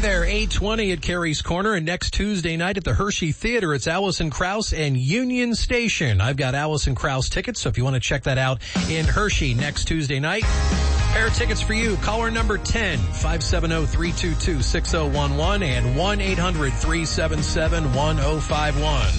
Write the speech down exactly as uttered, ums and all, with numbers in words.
there, eight twenty at Carrie's Corner, and next Tuesday night at the Hershey Theater, it's Allison Krauss and Union Station. I've got Allison Krauss tickets, so if you want to check that out in Hershey next Tuesday night, pair of tickets for you. Caller number ten, five seven zero, three two two, six zero one one and one eight hundred, three seven seven, one zero five one.